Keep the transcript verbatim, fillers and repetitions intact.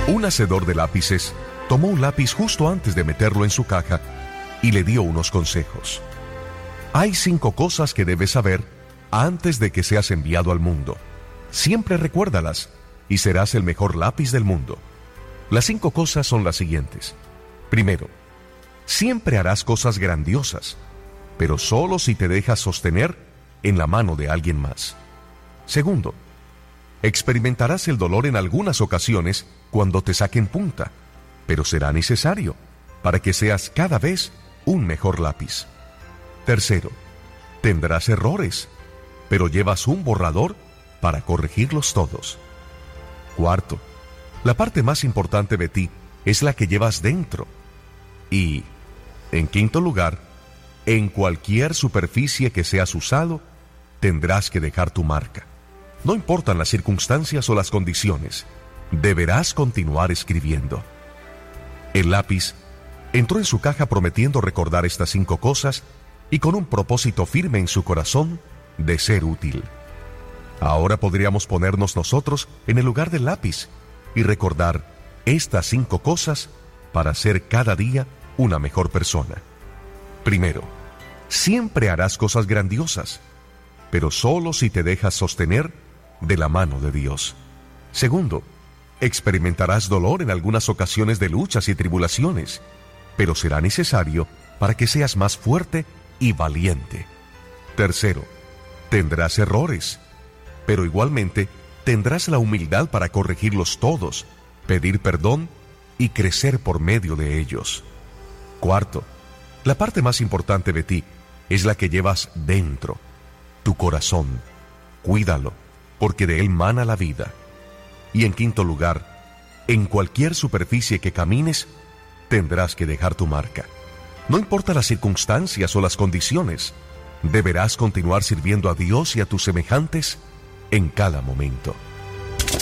Un hacedor de lápices tomó un lápiz justo antes de meterlo en su caja y le dio unos consejos. Hay cinco cosas que debes saber antes de que seas enviado al mundo. Siempre recuérdalas y serás el mejor lápiz del mundo. Las cinco cosas son las siguientes. Primero, siempre harás cosas grandiosas, pero solo si te dejas sostener en la mano de alguien más. Segundo, experimentarás el dolor en algunas ocasiones cuando te saquen punta, pero será necesario para que seas cada vez un mejor lápiz. Tercero, tendrás errores, pero llevas un borrador para corregirlos todos. Cuarto, la parte más importante de ti es la que llevas dentro. Y, en quinto lugar, en cualquier superficie que seas usado, tendrás que dejar tu marca. No importan las circunstancias o las condiciones, deberás continuar escribiendo. El lápiz entró en su caja prometiendo recordar estas cinco cosas y con un propósito firme en su corazón de ser útil. Ahora podríamos ponernos nosotros en el lugar del lápiz y recordar estas cinco cosas para ser cada día una mejor persona. Primero, siempre harás cosas grandiosas, pero solo si te dejas sostener de la mano de Dios. Segundo, experimentarás dolor en algunas ocasiones de luchas y tribulaciones, pero será necesario para que seas más fuerte y valiente. Tercero, tendrás errores, pero igualmente tendrás la humildad para corregirlos todos, pedir perdón y crecer por medio de ellos. Cuarto, la parte más importante de ti es la que llevas dentro, tu corazón. Cuídalo, porque de él mana la vida. Y en quinto lugar, en cualquier superficie que camines, tendrás que dejar tu marca. No importa las circunstancias o las condiciones, deberás continuar sirviendo a Dios y a tus semejantes en cada momento.